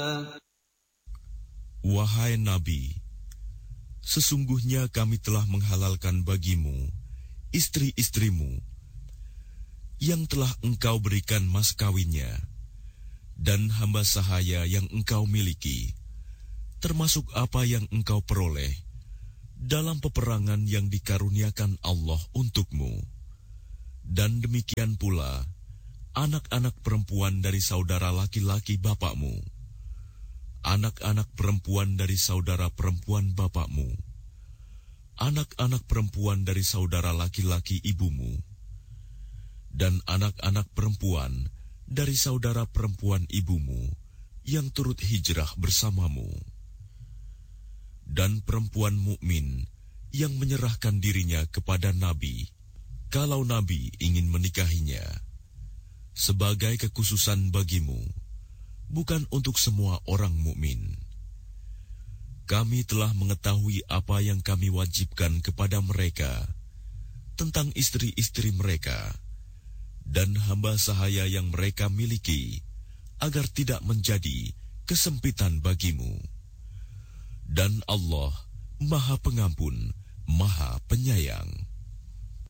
Wahai Nabi, sesungguhnya kami telah menghalalkan bagimu istri-istrimu yang telah engkau berikan mas kawinnya dan hamba sahaya yang engkau miliki, termasuk apa yang engkau peroleh dalam peperangan yang dikaruniakan Allah untukmu. Dan demikian pula anak-anak perempuan dari saudara laki-laki bapakmu, anak-anak perempuan dari saudara perempuan bapakmu, anak-anak perempuan dari saudara laki-laki ibumu, dan anak-anak perempuan dari saudara perempuan ibumu yang turut hijrah bersamamu, dan perempuan mukmin yang menyerahkan dirinya kepada Nabi, kalau Nabi ingin menikahinya, sebagai kekhususan bagimu, bukan untuk semua orang mukmin. Kami telah mengetahui apa yang kami wajibkan kepada mereka tentang istri-istri mereka dan hamba sahaya yang mereka miliki, agar tidak menjadi kesempitan bagimu. Dan Allah Maha Pengampun, Maha Penyayang.